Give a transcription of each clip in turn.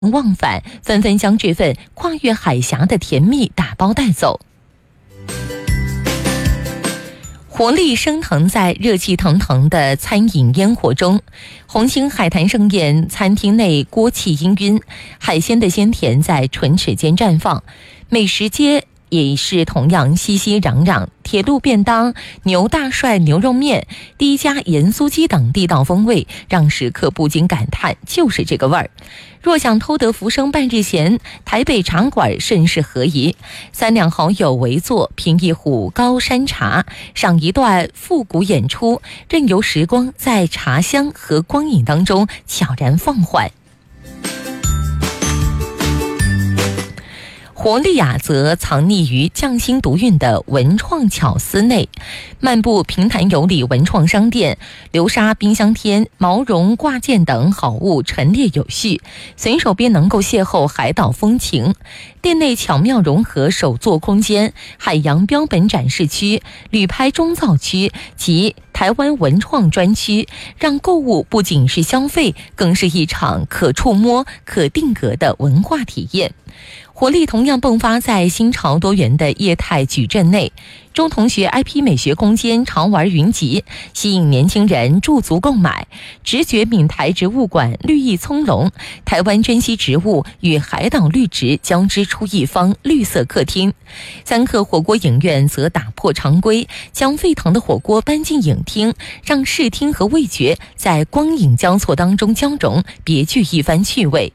往返，纷纷将这份跨越海峡的甜蜜打包带走。活力升腾在热气腾腾的餐饮烟火中，红星海滩盛宴餐厅内锅气氤氲，海鲜的鲜甜在唇齿间绽放，美食街也是同样熙熙攘攘，铁路便当、牛大帅牛肉面、第一家盐酥鸡等地道风味，让食客不禁感叹就是这个味儿。若想偷得浮生半日闲，台北茶馆甚是合宜。三两好友围坐，品一壶高山茶，赏一段复古演出，任由时光在茶香和光影当中悄然放缓。活力啊，则藏匿于匠心独运的文创巧思内。漫步平潭有里文创商店，流沙冰箱贴、毛绒挂件等好物陈列有序，随手便能够邂逅海岛风情。店内巧妙融合手作空间、海洋标本展示区、旅拍中造区及台湾文创专区，让购物不仅是消费，更是一场可触摸、可定格的文化体验。活力同样迸发在新潮多元的业态矩阵内，中同学 IP 美学空间潮玩云集，吸引年轻人驻足购买。直觉闽台植物馆绿意葱茏，台湾珍稀植物与海岛绿植交织出一方绿色客厅。三客火锅影院则打破常规，将沸腾的火锅搬进影厅，让视听和味觉在光影交错当中交融，别具一番趣味。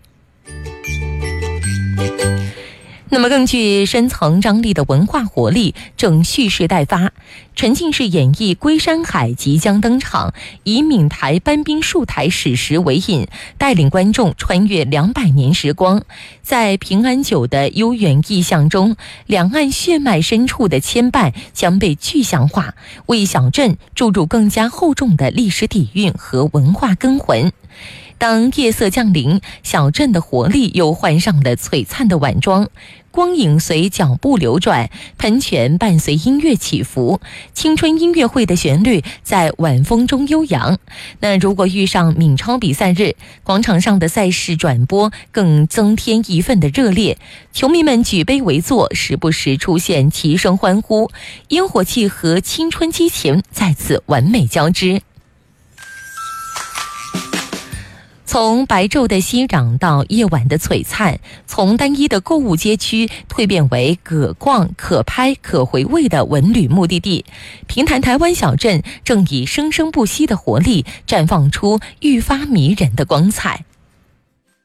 那么更具深层张力的文化活力正蓄势待发，沉浸式演绎《龟山海》即将登场，以闽台搬兵戍台史实为引，带领观众穿越200年时光，在平安久的悠远意象中，两岸血脉深处的牵绊将被具象化，为小镇注入更加厚重的历史底蕴和文化根魂。当夜色降临，小镇的活力又换上了璀璨的晚装，光影随脚步流转，喷泉伴随音乐起伏，青春音乐会的旋律在晚风中悠扬。那如果遇上闽超比赛日，广场上的赛事转播更增添一份的热烈，球迷们举杯围坐，时不时出现齐声欢呼，烟火气和青春激情在此完美交织。从白昼的熙攘到夜晚的璀璨，从单一的购物街区蜕变为可逛、可拍、可回味的文旅目的地。平潭台湾小镇正以生生不息的活力绽放出愈发迷人的光彩。